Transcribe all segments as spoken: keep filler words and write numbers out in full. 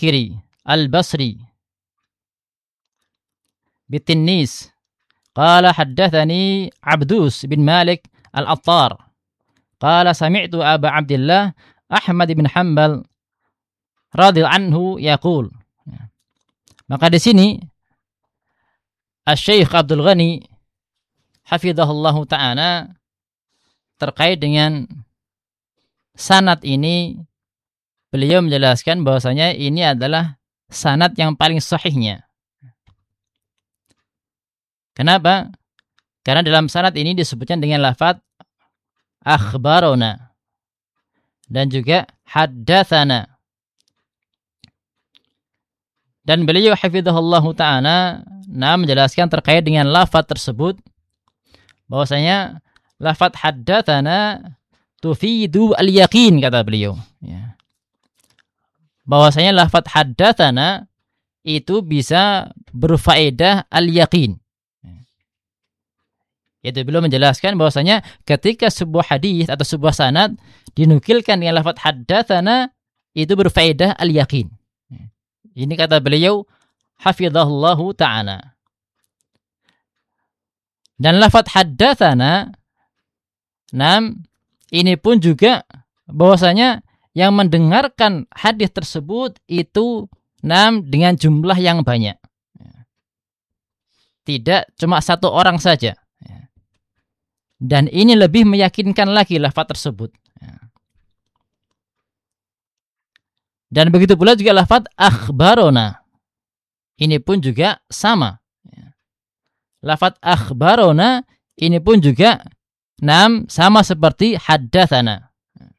Bakri Al-Basri Bitinnis qala haddatsani Abdus bin Malik Al-Attar qala sami'tu Aba Abdillah Ahmad bin Hanbal radhiyallahu anhu yaqul. Maka di sini Asy-Syaikh Abdul Ghani hafizahullahu ta'ala terkait dengan sanad ini, beliau menjelaskan bahwasanya ini adalah sanad yang paling sahihnya. Kenapa? Karena dalam sanad ini disebutkan dengan lafaz akhbarona dan juga haddatsana. Dan beliau hafizahullahu ta'ala nah menjelaskan terkait dengan lafaz tersebut bahwasanya lafaz haddatsana tufidu al-yaqin, kata beliau, ya. Bahwasanya lafaz haddatsana itu bisa berfaedah al-yaqin. Yaitu beliau menjelaskan bahwasanya ketika sebuah hadis atau sebuah sanad dinukilkan dengan lafaz haddatsana itu berfaedah al-yaqin. Ini kata beliau hafizahullahu ta'ala. Dan lafaz haddatsana nam ini pun juga bahwasanya yang mendengarkan hadis tersebut itu nam dengan jumlah yang banyak. Tidak cuma satu orang saja. Dan ini lebih meyakinkan lagi lafaz tersebut. Dan begitu pula juga lafaz akhbarona. Ini pun juga sama. Lafaz akhbarona ini pun juga nam sama seperti haddatsana.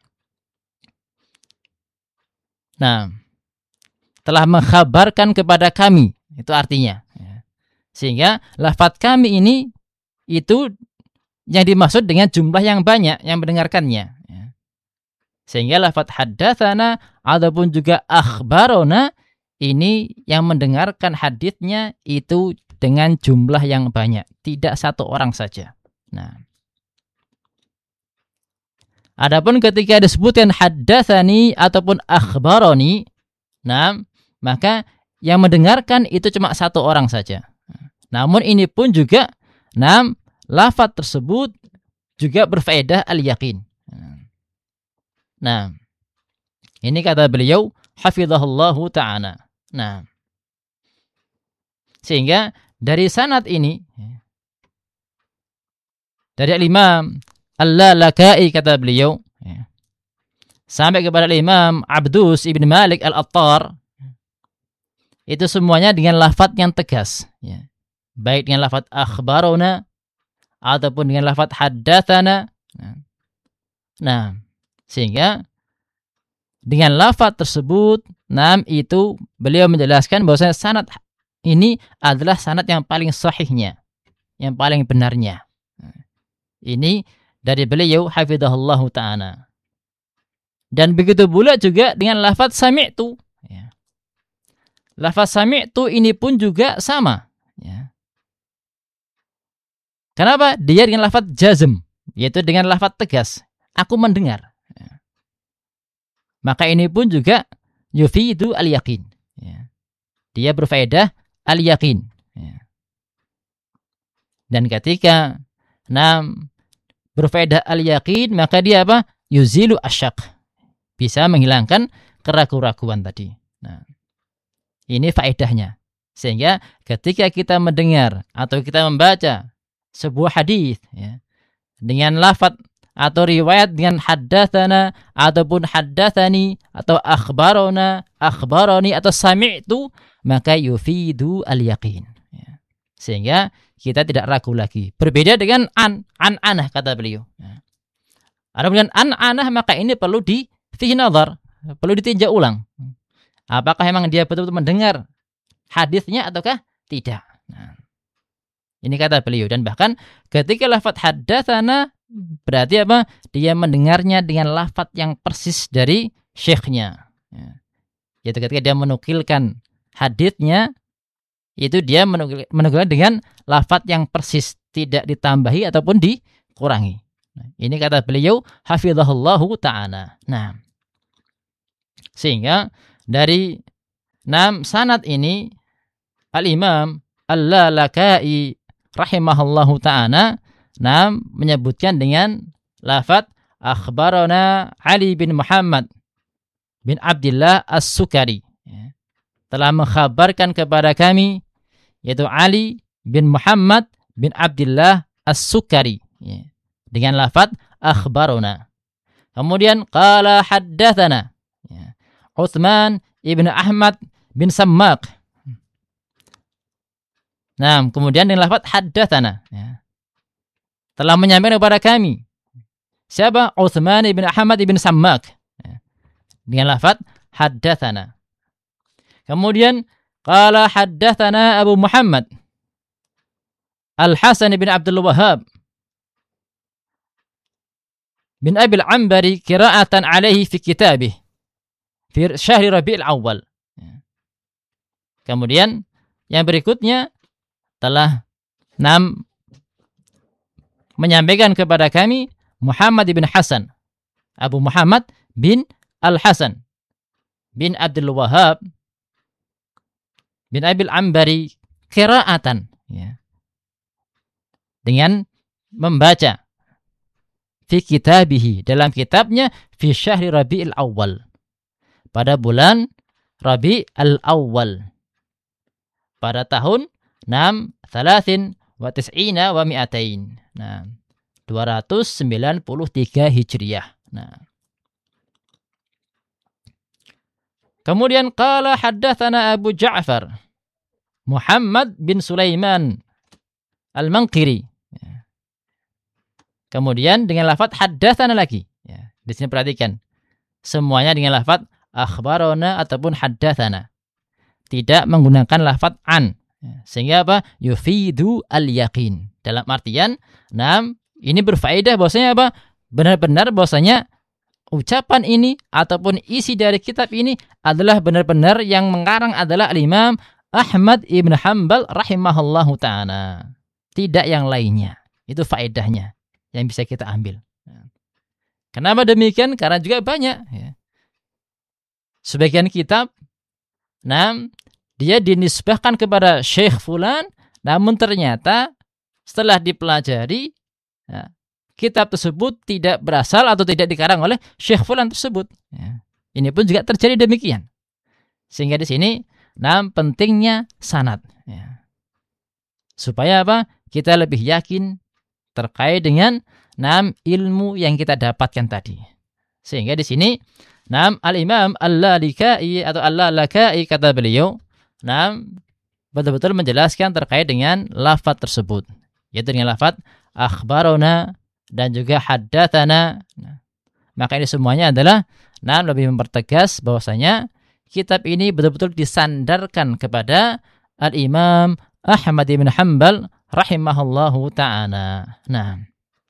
Nah, telah mengkhabarkan kepada kami, itu artinya. Sehingga lafaz kami ini itu yang dimaksud dengan jumlah yang banyak yang mendengarkannya. Sehingga lafaz haddatsana ataupun juga akhbarona ini yang mendengarkan hadisnya itu dengan jumlah yang banyak, tidak satu orang saja. Nah, adapun ketika disebutkan haddatsani ataupun akhbaroni, nah, maka yang mendengarkan itu cuma satu orang saja. Namun ini pun juga, nah, lafaz tersebut juga berfaedah al-yaqin. Nah, ini kata beliau hafizahullahu ta'ala. Nah, sehingga dari sanad ini dari Imam Al-Lalaka'i kata beliau sampai kepada Imam Abdus ibn Malik Al-Attar, itu semuanya dengan lafaz yang tegas, ya. Baik dengan lafaz akhbarona ataupun dengan lafaz haddatsana. Nah, nah sehingga dengan lafaz tersebut, nam itu beliau menjelaskan bahwasanya sanad ini adalah sanad yang paling sahihnya, yang paling benarnya. Ini dari beliau hafizahullahu ta'ala. Dan begitu pula juga dengan lafaz sami'tu. Ya. Lafaz sami'tu ini pun juga sama. Ya. Kenapa? Dia dengan lafaz jazm, yaitu dengan lafaz tegas. Aku mendengar. Ya. Maka ini pun juga yufidu al-yaqin. Ya. Dia berfaedah al-yaqin. Ya. Dan ketika nam berfaedah al-yaqin, maka dia apa? Yuzilu asyak. Bisa menghilangkan keraguan-keraguan tadi. Nah, ini faedahnya. Sehingga ketika kita mendengar atau kita membaca sebuah hadis, ya, dengan lafaz atau riwayat dengan haddatsana ataupun haddatsani atau akhbarona, akhbaroni atau sami'tu, maka yufidu al-yaqin. Ya. Sehingga kita tidak ragu lagi. Berbeda dengan an, an-anah kata beliau. Ya. Adapun dengan an-anah maka ini perlu di fihi nazar, perlu ditinjau ulang. Apakah memang dia betul-betul mendengar hadisnya ataukah tidak? Nah, ini kata beliau. Dan bahkan ketika lafaz haddatsana berarti apa? Dia mendengarnya dengan lafaz yang persis dari syekhnya. Ya. Yaitu ketika dia menukilkan hadisnya, itu dia menukil, menukilkan dengan lafaz yang persis, tidak ditambahi ataupun dikurangi. Nah, ini kata beliau hafizahullahu ta'ala. Nah, sehingga dari Nam sanad ini Al-Imam Al-Lalaka'i rahimahullahu ta'ala nam menyebutkan dengan lafaz akhbarana Ali bin Muhammad bin Abdullah As-Sukari, ya, telah mengkhabarkan kepada kami yaitu Ali bin Muhammad bin Abdullah As-Sukari, ya, dengan lafaz akhbarana. Kemudian qala haddatsana, ya, Utsman ibn Ahmad bin Sammak. Nah, kemudian dengan lafaz haddatsana, ya, telah menyampaikan kepada kami. Siapa? Utsman ibn Ahmad ibn Sammak, ya, dengan lafaz haddatsana. Kemudian qala haddatsana Abu Muhammad Al-Hasan bin Abdul Wahhab bin Abi al-Ambari qira'atan alaihi fi kitabih fi syahri Rabiul Awal. Kemudian yang berikutnya telah nam menyampaikan kepada kami Muhammad bin Hasan, Abu Muhammad bin Al-Hasan bin Abdul Wahhab bin Abi al-Ambari qira'atan, ya, dengan membaca fi kitabihi, dalam kitabnya fi syahri Rabiul Awal, pada bulan Rabiul Awal, pada tahun enam thalathin wa tis'ina wa mi'atain. Nah, dua ratus sembilan puluh tiga Hijriah. Nah. Kemudian qala haddatsana Abu Ja'far Muhammad bin Sulaiman Al-Manqiri. Ya. Kemudian dengan lafaz haddatsana lagi. Ya, di sini perhatikan. Semuanya dengan lafaz akhbarana ataupun haddatsana. Tidak menggunakan lafaz an. Sehingga apa? Yufidu al-yaqin. Dalam artian, enam, ini berfaedah bahwasanya apa? Benar-benar bahwasanya ucapan ini ataupun isi dari kitab ini adalah benar-benar yang mengarang adalah Al-Imam Ahmad ibn Hanbal rahimahullahu ta'ala. Tidak yang lainnya. Itu faedahnya yang bisa kita ambil. Kenapa demikian? Karena juga banyak, ya, sebagian kitab, enam, dia dinisbahkan kepada Syekh Fulan, namun ternyata setelah dipelajari, ya, kitab tersebut tidak berasal atau tidak dikarang oleh Syekh Fulan tersebut. Ya. Ini pun juga terjadi demikian. Sehingga di sini, nah, pentingnya sanad. Ya. Supaya apa? Kita lebih yakin terkait dengan enam ilmu yang kita dapatkan tadi. Sehingga di sini, enam Al-Imam Al-Lalaka'i atau Al-Lalaka'i kata beliau, nah, betul-betul menjelaskan terkait dengan lafaz tersebut, yaitu dengan lafaz akhbarona dan juga haddatsana. Nah, maka ini semuanya adalah nah, lebih mempertegas bahwasanya kitab ini betul-betul disandarkan kepada Al-Imam Ahmad bin Hanbal rahimahullahu ta'ala. Nah,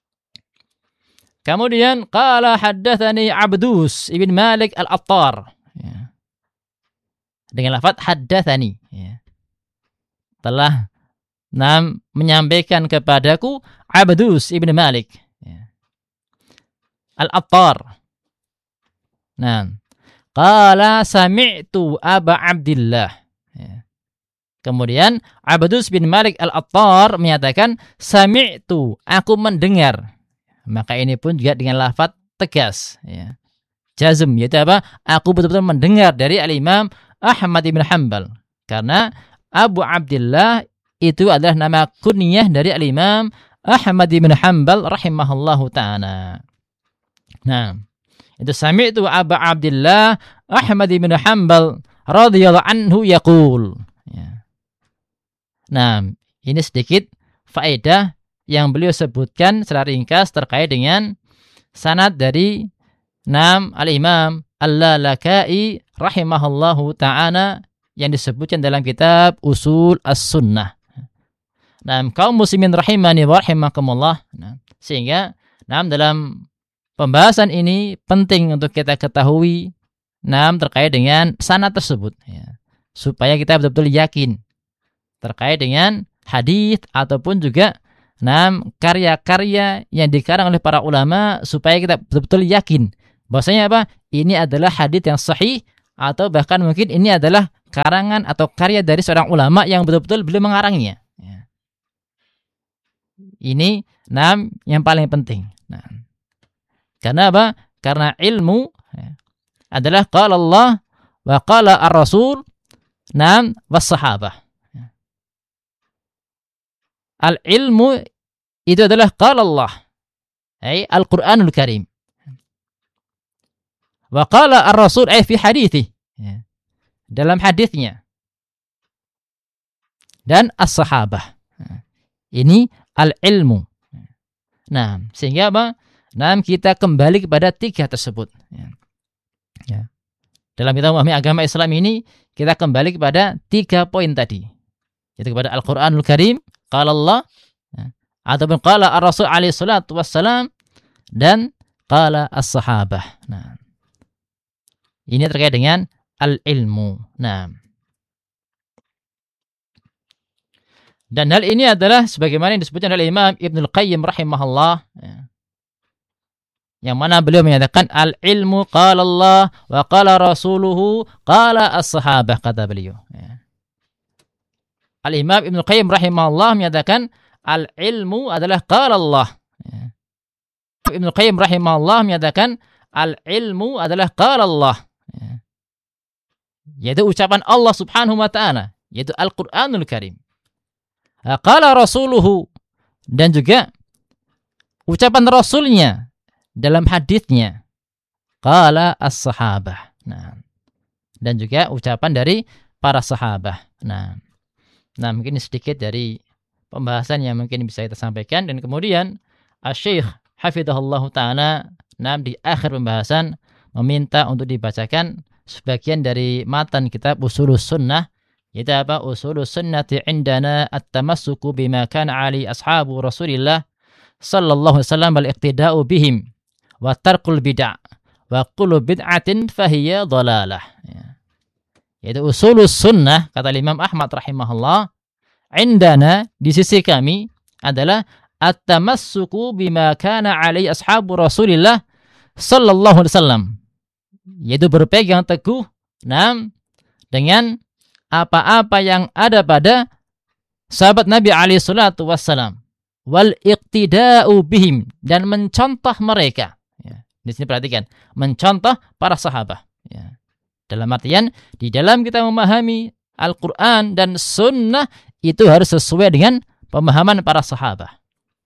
kemudian qala haddatsani Abdus ibn Malik Al-Attar, ya, dengan lafaz haddatsani, ya, telah nam menyampaikan kepadaku Abdus ibn Malik, ya, Al-Attar. Nah, qala sami'tu Aba Abdillah, ya. Kemudian Abdus bin Malik Al-Attar menyatakan sami'tu, aku mendengar. Maka ini pun juga dengan lafaz tegas, ya, jazm, yaitu apa? Aku betul-betul mendengar dari Al-Imam Ahmad bin Hanbal. Karena Abu Abdillah itu adalah nama kunyah dari Al-Imam Ahmad bin Hanbal rahimahullahu ta'ala. Nah, itu sami'tu Abu Abdillah Ahmad bin Hanbal radhiyallahu anhu yaqul. Ya. Nah, ini sedikit faedah yang beliau sebutkan secara ringkas terkait dengan sanad dari nam Al-Imam Al-Lalaka'i rahimahullahu ta'ala yang disebutkan dalam kitab Usul As-Sunnah. Nah, kaum muslimin rahimani wa rahimakumullah. Nah, sehingga nah, dalam pembahasan ini penting untuk kita ketahui nah, terkait dengan sanad tersebut, ya, supaya kita betul-betul yakin terkait dengan hadis ataupun juga nah, karya-karya yang dikarang oleh para ulama, supaya kita betul-betul yakin bahwasanya apa? Ini adalah hadis yang sahih atau bahkan mungkin ini adalah karangan atau karya dari seorang ulama yang betul-betul beliau mengarangnya. Ya. Ini enam yang paling penting. Nah, karena apa? Karena ilmu ya, adalah qala Allah wa qala ar-rasul nam was sahabah. Al ilmu itu adalah qala Allah, ay Al-Qur'anul Karim. Wa qala ar-rasul ay fi hadithi. Ya. Dalam hadisnya. Dan as-sahabah. Ini al-ilmu. Nah, sehingga apa? Nah, kita kembali kepada tiga tersebut. Ya. Ya. Dalam kita memahami agama Islam ini, kita kembali kepada tiga poin tadi. Yaitu kepada Al-Qur'anul Karim, qala Allah, ya, ataupun qala ar-rasul alaihi salatu wassalam, dan qala as-sahabah. Nah, ini terkait dengan al-ilmu. Nah, dan hal ini adalah sebagaimana yang disebutkan oleh Imam Ibnul Qayyim rahimahullah, ya, yang mana beliau menyatakan al-ilmu qala Allah wa qala rasuluhu qala as-sahabah, kata beliau. Ya. Al-Imam Ibnul Qayyim rahimahullah menyatakan al-ilmu adalah qala Allah. Ya. Ibnul Qayyim rahimahullah menyatakan al-ilmu adalah qala Allah. Ya. Yaitu ucapan Allah subhanahu wa ta'ala, yaitu Al-Qur'anul Karim. Qala rasuluhu, dan juga ucapan rasulnya dalam hadisnya, qala as-sahabah. Nah, dan juga ucapan dari para sahabah. Nah, nah mungkin sedikit dari pembahasan yang mungkin bisa kita sampaikan, dan kemudian Asy-Syaikh hafizahullah ta'ala, nah, di akhir pembahasan meminta untuk dibacakan sebagian dari matan kitab Ushulus Sunnah, yaitu apa? Ushulus Sunnati indana at-tamassuku bima kana ali ashabu Rasulillah sallallahu alaihi wasallam wal iqtida'u bihim wa tarkul bid'ah wa kullu bid'atin fahiya dhalalah. Ya. Yaitu Ushulus Sunnah, kata Imam Ahmad rahimahullah, indana, di sisi kami, adalah at-tamassuku bima kana ali ashabu Rasulillah sallallahu alaihi wasallam, yaitu berpegang teguh nam dengan apa-apa yang ada pada sahabat Nabi alaihi salatu wassalam, wal iqtida'u bihim, dan mencontoh mereka. Ya. Di sini perhatikan, mencontoh para sahabat. Ya. Dalam artian, di dalam kita memahami Al-Quran dan Sunnah, itu harus sesuai dengan pemahaman para sahabat.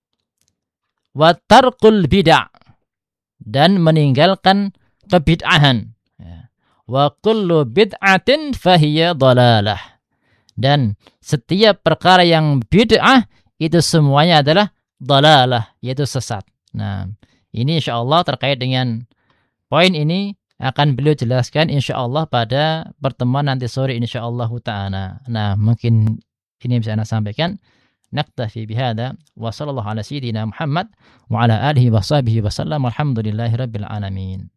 Wa tarkul bid'ah, dan meninggalkan kebid'ahan. Ya. Wa kullu bid'atin fahiya dhalalah, dan setiap perkara yang bid'ah itu semuanya adalah dhalalah, yaitu sesat. Nah, ini insyaallah terkait dengan poin ini akan beliau jelaskan insyaallah pada pertemuan nanti sore insyaallah ta'ala. Nah, mungkin ini bisa Anda sampaikan. Naktafi bihada wa sallallahu ala sayyidina Muhammad wa ala alihi wa sahbihi wa sallam, walhamdulillahi rabbil alamin.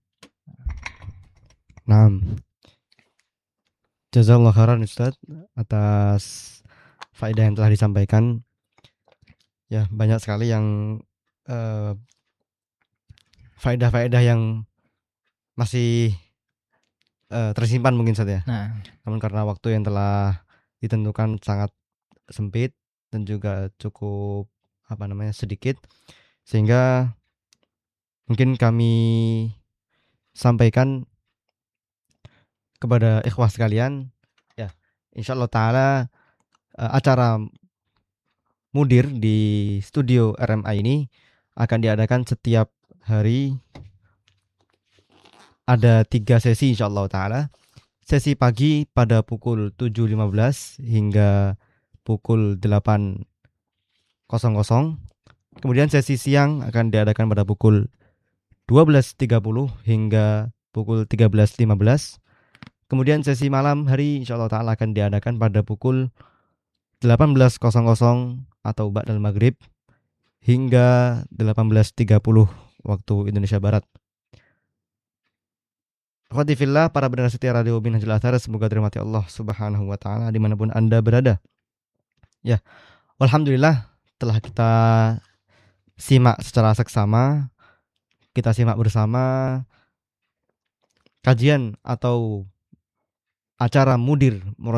Naam. Jazakallahu khairan Ustaz atas faedah yang telah disampaikan. Ya, banyak sekali yang uh, faedah-faedah yang masih uh, tersimpan mungkin Ustaz ya. Nah, namun karena waktu yang telah ditentukan sangat sempit dan juga cukup apa namanya sedikit, sehingga mungkin kami sampaikan kepada ikhwah sekalian, ya, insyaallah taala uh, acara Mudir di studio R M A ini akan diadakan setiap hari, ada tiga sesi insyaallah taala. Sesi pagi pada pukul tujuh lima belas hingga pukul delapan. Kemudian sesi siang akan diadakan pada pukul dua belas tiga puluh hingga pukul tiga belas lima belas. Kemudian sesi malam hari insyaallah ta'ala akan diadakan pada pukul delapan belas atau ba'dal maghrib hingga delapan belas tiga puluh waktu Indonesia Barat. Akhwati fillah, para pendengar setia Radio Minhajul Athar, semoga dirahmati Allah subhanahu wa ta'ala dimanapun Anda berada. Ya, alhamdulillah telah kita simak secara seksama, kita simak bersama kajian atau acara mudir